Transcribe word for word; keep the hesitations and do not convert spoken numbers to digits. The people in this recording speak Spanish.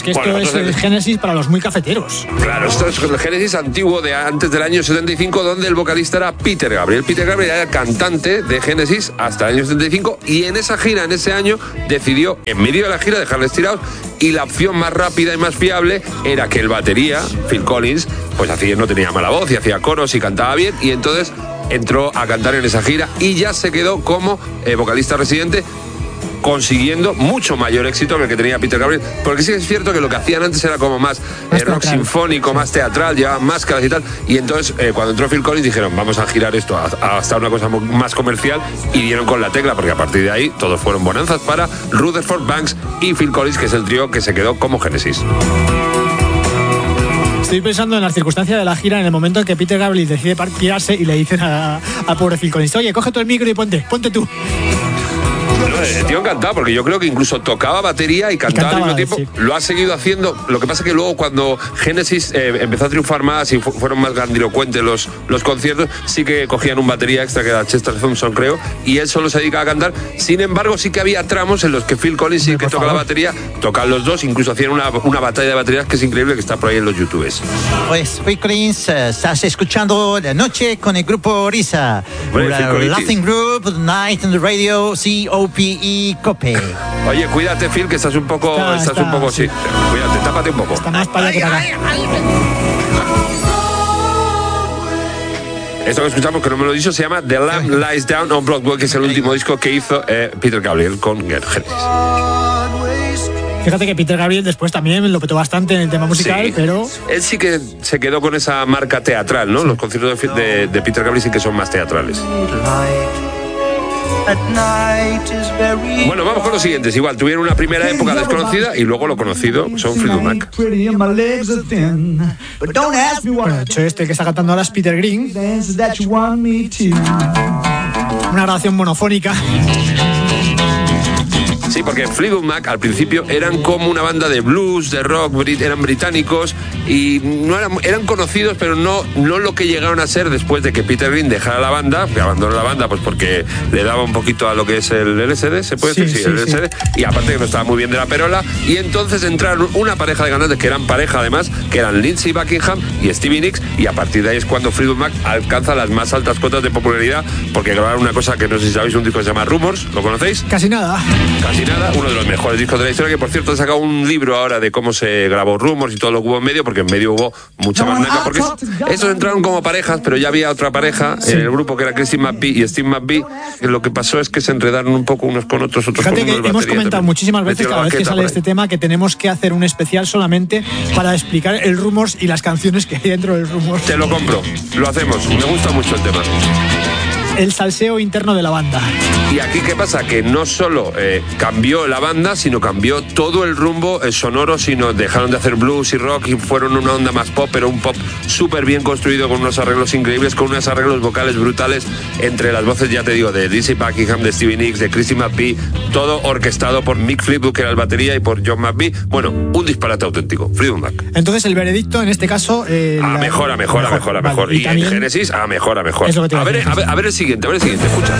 que esto bueno, es el Genesis para los muy cafeteros. Claro, esto es el Genesis antiguo de antes del año setenta y cinco, donde el vocalista era Peter Gabriel. Peter Gabriel era cantante de Genesis hasta el año setenta y cinco, y en esa gira, en ese año, decidió, en medio de la gira, dejarles tirados, y la opción más rápida y más fiable era que el batería, Phil Collins, pues hacía, no tenía mala voz y hacía coros y cantaba bien, y entonces entró a cantar en esa gira y ya se quedó como eh, vocalista residente, consiguiendo mucho mayor éxito que el que tenía Peter Gabriel, porque sí es cierto que lo que hacían antes era como más, más eh, rock teatral, sinfónico, más teatral, llevaban máscaras y tal, y entonces eh, cuando entró Phil Collins dijeron, vamos a girar esto a, hasta una cosa más comercial, y dieron con la tecla, porque a partir de ahí todos fueron bonanzas para Rutherford Banks y Phil Collins, que es el trío que se quedó como Genesis. Estoy pensando en las circunstancias de la gira, en el momento en que Peter Gabriel decide partirse y le dicen a, a pobre Phil Collins, oye, coge tú el micro y ponte, ponte tú. El tío encantado, porque yo creo que incluso tocaba batería y cantaba, y cantaba al mismo tiempo. Sí. Lo ha seguido haciendo. Lo que pasa es que luego, cuando Genesis eh, empezó a triunfar más y fu- fueron más grandilocuentes los, los conciertos, sí que cogían un batería extra, que era Chester Thompson, creo, y él solo se dedicaba a cantar. Sin embargo, sí que había tramos en los que Phil Collins sí que toca la batería, tocan los dos, incluso hacían una, una batalla de baterías que es increíble, que está por ahí en los YouTubes. Pues Phil Collins, uh, estás escuchando La Noche con el grupo Risa. Laughing Group, Night in the Radio, C O P E, Cope. Oye, cuídate, Phil, que estás un poco, está, estás está, un poco, sí. sí. Cuídate, tápate un poco. Está más para allá que para acá. Esto que escuchamos, que no me lo he dicho, se llama The Lamb Lies Down on Broadway, que es el último disco que hizo eh, Peter Gabriel con Genesis. Fíjate que Peter Gabriel después también lo petó bastante en el tema musical, sí, pero... Él sí que se quedó con esa marca teatral, ¿no? Sí. Los conciertos de, de, de Peter Gabriel sí que son más teatrales. Bueno, vamos con los siguientes. Igual, tuvieron una primera época desconocida y luego lo conocido son Fleetwood Mac. Bueno, de hecho, este que está cantando ahora es Peter Green. Una grabación monofónica. Sí, porque Fleetwood Mac al principio eran como una banda de blues, de rock, eran británicos y no eran, eran conocidos, pero no, no lo que llegaron a ser después de que Peter Green dejara la banda, que abandonó la banda pues porque le daba un poquito a lo que es el L S D, ¿se puede decir? Sí, sí, sí, el L S D, sí. Y aparte que no estaba muy bien de la perola, y entonces entraron una pareja de cantantes que eran pareja además, que eran Lindsey Buckingham y Stevie Nicks, y a partir de ahí es cuando Fleetwood Mac alcanza las más altas cotas de popularidad, porque grabaron una cosa que no sé si sabéis, un disco que se llama Rumors, ¿lo conocéis? Casi nada. Casi nada, uno de los mejores discos de la historia, que por cierto he sacado un libro ahora de cómo se grabó Rumors y todo lo que hubo en medio, porque en medio hubo mucha más naca, porque estos entraron como parejas, pero ya había otra pareja sí. en el grupo que era Christine McVie y Steve McVie, que lo que pasó es que se enredaron un poco unos con otros, otros Fíjate con unos. Que hemos comentado también. muchísimas veces, cada vez que sale este tema, que tenemos que hacer un especial solamente para explicar el Rumors y las canciones que hay dentro del Rumors. Te lo compro, lo hacemos, me gusta mucho el tema. El salseo interno de la banda. Y aquí, ¿qué pasa? Que no solo eh, cambió la banda, sino cambió todo el rumbo eh, sonoro, sino dejaron de hacer blues y rock y fueron una onda más pop, pero un pop súper bien construido, con unos arreglos increíbles, con unos arreglos vocales brutales entre las voces, ya te digo, de Lindsey Buckingham, de Stevie Nicks, de Christine McVie, todo orquestado por Mick Fleetwood, que era el batería, y por John McVie. Bueno, un disparate auténtico, Fleetwood Mac. Entonces el veredicto, en este caso... Eh, a la... mejor, a mejor, a mejor, a mejor. Vale, y, y en Génesis, a mejor, a mejor. Es lo que te a, ver, a, ver, a ver el siguiente, a ver el siguiente, escucha.